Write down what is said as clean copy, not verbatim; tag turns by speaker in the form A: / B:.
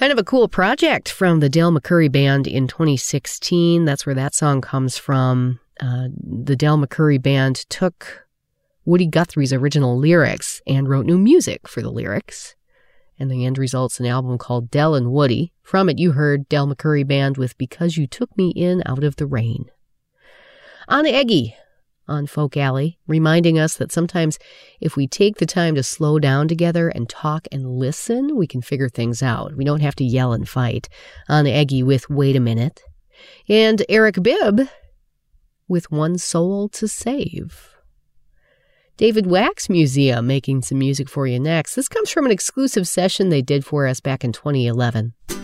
A: Kind of a cool project from the Dale McCoury Band in 2016. That's where that song comes from. The Dale McCoury Band took Woody Guthrie's original lyrics and wrote new music for the lyrics. And the end results an album called Del and Woody. From it, you heard Dale McCoury Band with Because You Took Me In Out of the Rain. Anna Eggy on Folk Alley, reminding us that sometimes if we take the time to slow down together and talk and listen, we can figure things out. We don't have to yell and fight. Anna Eggy with Wait a Minute. And Eric Bibb with One Soul to Save. David Wax Museum making some music for you next. This comes from an exclusive session they did for us back in 2011.